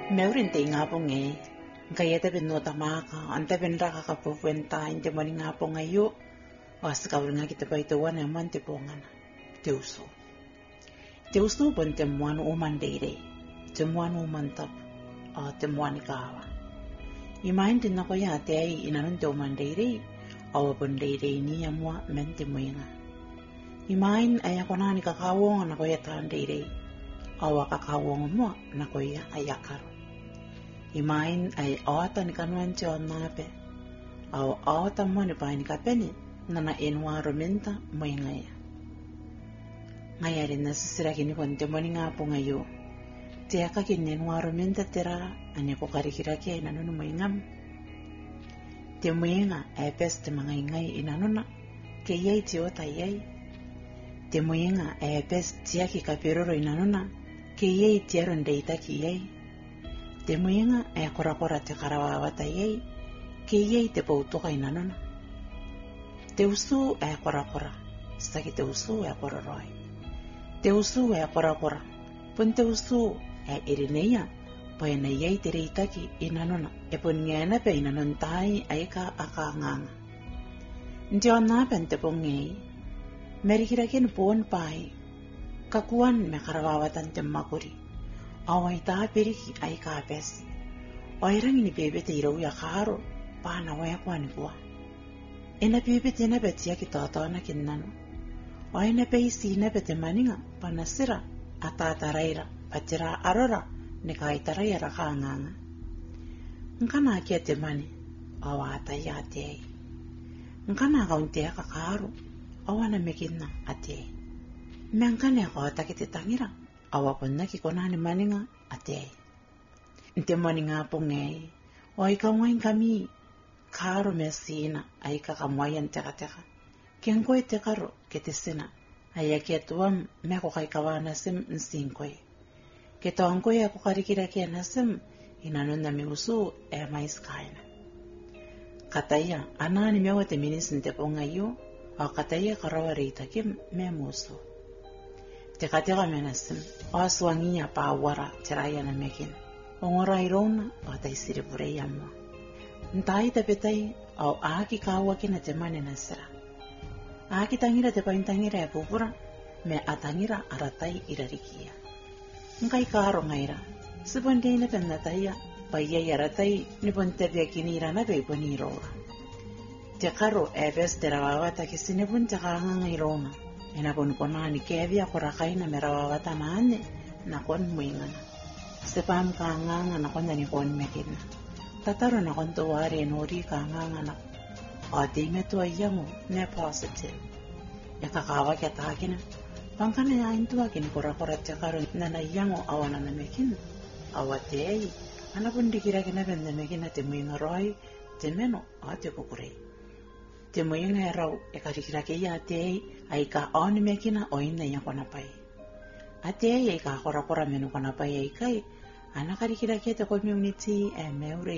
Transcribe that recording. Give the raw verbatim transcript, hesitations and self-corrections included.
Meurin te ngapong e. Kayete ben no tamaka, ante ben raka ka puwenta inte mani ngapong ayo. Was ka nga kita pa ito wana man te pongana. Te uso. Te uso bon te muan uman deire. Te muan uman tap. O te muan ikawa. Imain din ako ya te ay inanun te uman deire. Awa bon deire ni amwa men te muinga. Imain ay ako na ni kakawong na ko ya tan deire. Awa kakawong mo na ko ya ayakaro. Imain ay awata ni kanuan te o nape. Awa awata mo ni pa ni kapeni. Nana enwaro menta muinga ya. Ngaya rin nasisira kini konte mo ni nga po ngayo. Tiya ka kini enwaro menta tira ane ko karikira kaya inanunu muingam. Te muinga ay pes te mga ingay inanuna kaya iti o tayay. Te muinga ay pes tiya ki kapiroro inanuna kaya iti aron deita kiyay. Te muinga ay kora-kora te karawawa tayay kaya iti pauto ka inanuna. Te usu ay kora-kora saki te usu ay kororoy. Te usu ay kora-kora pun te usu ay irineya pa inayay tirita ki inanuna e pun ngana pa inanon tay ay ka akanganga. Ndi on napan te pong ngay merikirakin puon pay kakuan me karawawatan te makuri away ta piriki ay kapes o irang ni bebe te iraw ya karo pa nawaya kwan kuwa ina bebe te na bet ya kitata na kinano o ina pe isi na bet maninga panasira atataraira patira arora ne kaitaraya rakanganga nkana kia te mani awata ya te nkana kaunte ya kakaro awana mekina ate meangkane ko takite tangira awapon na kikona ni maninga ate nte maninga pongai o ikaw ngayon kami karo mesina ay kakamwayan teka teka kien ko ite karo kitesina ay akietuam me ko kay kawana sim nsingkoy kitoan ko ya ko karikira kaya nasim inanon na miusu e mais kaina kataya anani mewa te minis nte pongayo o kataya karawari takim me muso te katira menasim o aswangiya pa wara tiraya na mekin o ngora irona o tay siribure yamwa ntai tapetay o aki kawa kina te mane nasira aki tangira te paintangira ya pupura me atangira aratai irarikia ngai karo ngaira sibonde na penataya paya yaratai ni ponte vya kinira na be bonirora te karo eves te rawawata kisine punta kanga ngairona ina pon konani kevia korakai na merawawata nane na kon muingana sepam kanga na kon ni kon mekina tataro na kon tuwari nori kanga na ati metu ayamu ne positive ya kakawa kya takina pangkana ya intu akin kora-kora cakaro na nayango awana na mekin awate ana pun dikira-kira benda mekin na temuinga roy temeno ate kukurei temuinga rau e karikira ke ya te ai ka on mekina oina ya kona pai ate ai ka kora-kora menu kona pai ai kai ana karikira ke te community e meure